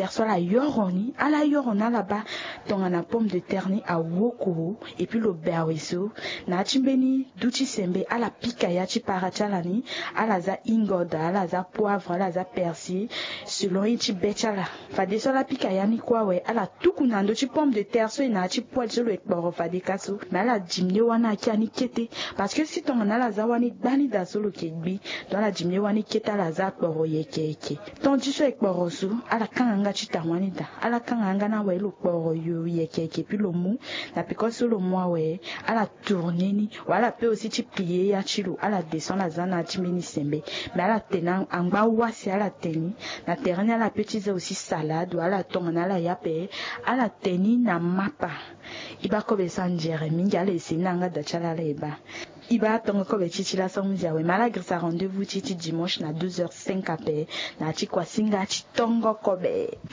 terre soit la yoroni ala yorona là-bas tonga na pomme de terre ni a woko et puis le berweso na chimbeni duchi sembe ala pika ya chi parachalani ala za ingoda ala za poivre ala za persil selon ichi bechala fade so la pika ya ni kwa we ala tukuna ndo chi pomme de terre so na chi poil so le ekporo fade kaso na ala jimne wana ki ani kete parce que si tonga na la za wani dani da solo kegbi dans la jimne wani keta la za ekporo yeke tandis so ekporo so ala kanga chi tamani da ala kanga na we lo ekporo yo yeke puis le mou na piko so le moi we ala tourner ni wala pe aussi chi plier ya chilo ala descend la za na chimeni sembe mais ala tena angba wasi ala teni na terrain ala petit aussi salade wala tonga na la yape ala teni na mapa iba ko be san Jérémie ngale sinanga da chala leba iba tonga ko be chichila sonja we malgré sa rendez-vous chichi dimanche na 2h05 ape na chi kwa singa chi tongo ko be